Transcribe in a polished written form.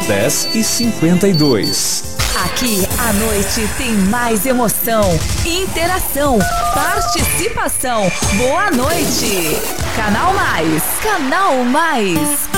10h52. Aqui a noite tem mais emoção, interação, participação. Boa noite. Canal Mais. Canal Mais.